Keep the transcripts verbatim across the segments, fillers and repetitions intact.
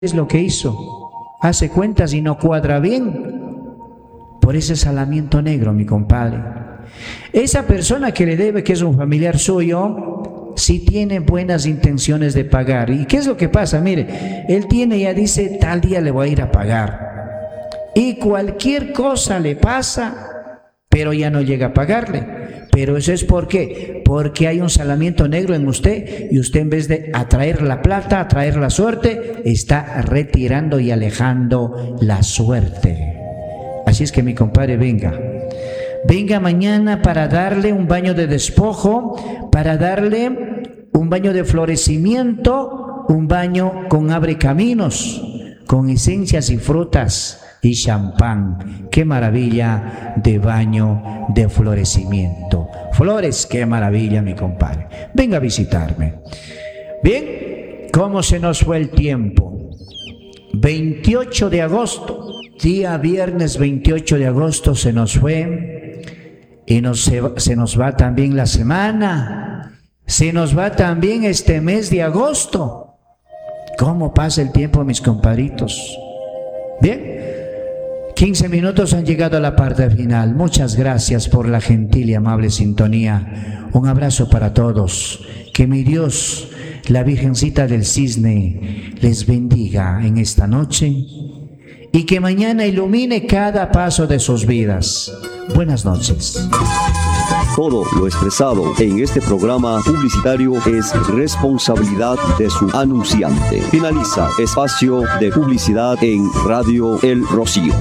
es lo que hizo. Hace cuentas y no cuadra bien por ese salamiento negro, mi compadre. Esa persona que le debe, que es un familiar suyo, sí tiene buenas intenciones de pagar. ¿Y qué es lo que pasa? Mire, él tiene, ya dice, tal día le voy a ir a pagar. Y cualquier cosa le pasa, pero ya no llega a pagarle. Pero eso es ¿por qué? Porque hay un salamiento negro en usted y usted, en vez de atraer la plata, atraer la suerte, está retirando y alejando la suerte. Así es que, mi compadre, venga. Venga mañana para darle un baño de despojo, para darle un baño de florecimiento, un baño con abre caminos, con esencias y frutas y champán. ¡Qué maravilla de baño de florecimiento! Flores, qué maravilla, mi compadre. Venga a visitarme. Bien, ¿cómo se nos fue el tiempo? veintiocho de agosto, día viernes veintiocho de agosto se nos fue, y nos, se, se nos va también la semana, se nos va también este mes de agosto. ¿Cómo pasa el tiempo, mis compadritos? Bien, quince minutos han llegado a la parte final. Muchas gracias por la gentil y amable sintonía. Un abrazo para todos. Que mi Dios, la Virgencita del Cisne, les bendiga en esta noche y que mañana ilumine cada paso de sus vidas. Buenas noches. Todo lo expresado en este programa publicitario es responsabilidad de su anunciante. Finaliza espacio de publicidad en Radio El Rocío.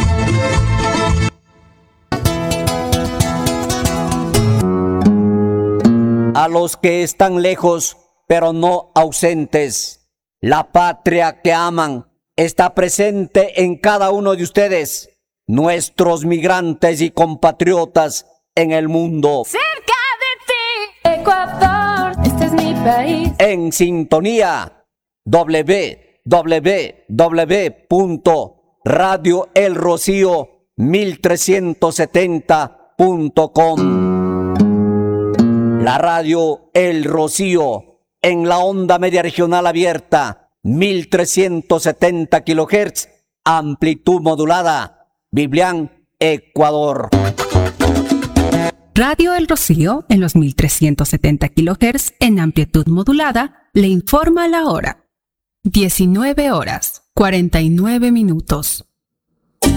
A los que están lejos, pero no ausentes, la patria que aman está presente en cada uno de ustedes, nuestros migrantes y compatriotas en el mundo. Cerca de ti, Ecuador, este es mi país. En sintonía, doble u doble u doble u punto radio el rocío mil trescientos setenta punto com. La radio El Rocío en la onda media regional abierta, mil trescientos setenta kilohertz, amplitud modulada, Biblián, Ecuador. Radio El Rocío en los mil trescientos setenta kilohertz en amplitud modulada le informa la hora. diecinueve horas, cuarenta y nueve minutos.